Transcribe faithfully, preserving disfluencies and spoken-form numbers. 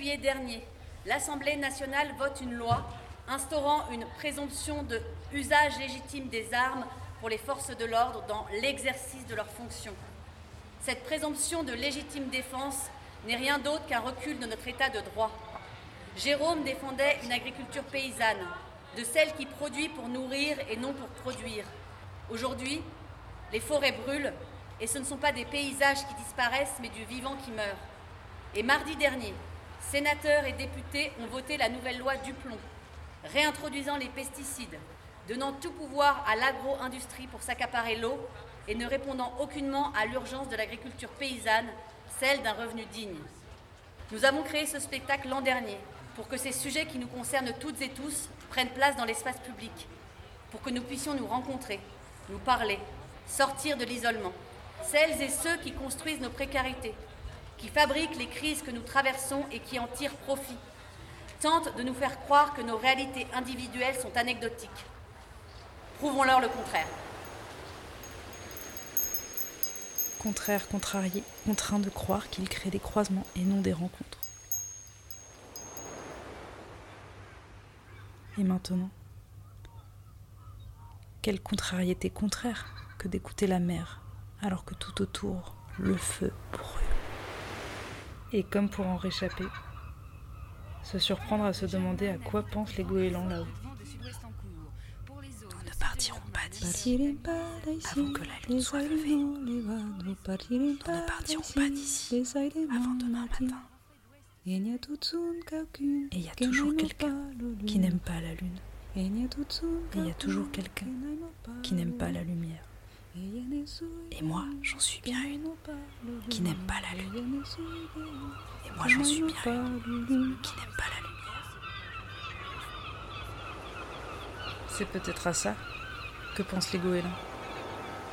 février dernier, l'Assemblée nationale vote une loi instaurant une présomption de usage légitime des armes pour les forces de l'ordre dans l'exercice de leurs fonctions. Cette présomption de légitime défense n'est rien d'autre qu'un recul de notre état de droit. Jérôme défendait une agriculture paysanne, de celle qui produit pour nourrir et non pour produire. Aujourd'hui, les forêts brûlent et ce ne sont pas des paysages qui disparaissent, mais du vivant qui meurt. Et mardi dernier, sénateurs et députés ont voté la nouvelle loi Duplon, réintroduisant les pesticides, donnant tout pouvoir à l'agro-industrie pour s'accaparer l'eau et ne répondant aucunement à l'urgence de l'agriculture paysanne, celle d'un revenu digne. Nous avons créé ce spectacle l'an dernier pour que ces sujets qui nous concernent toutes et tous prennent place dans l'espace public, pour que nous puissions nous rencontrer, nous parler, sortir de l'isolement. Celles et ceux qui construisent nos précarités, qui fabriquent les crises que nous traversons et qui en tirent profit, tentent de nous faire croire que nos réalités individuelles sont anecdotiques. Prouvons-leur le contraire. Contraire, contrarié, contraint de croire qu'il crée des croisements et non des rencontres. Et maintenant, quelle contrariété contraire que d'écouter la mer, alors que tout autour, le feu brûle. Et comme pour en réchapper, se surprendre à se demander à quoi pensent les goélands là-haut. Nous ne partirons pas d'ici avant que la lune soit levée. Nous ne partirons pas d'ici avant demain matin. Et il y a toujours quelqu'un qui n'aime pas la lune. Et il y a toujours quelqu'un qui n'aime pas la lumière. Et moi, j'en suis bien une qui n'aime pas la lune. Et moi, j'en suis bien une qui n'aime pas la lumière. C'est peut-être à ça que pensent les goélands.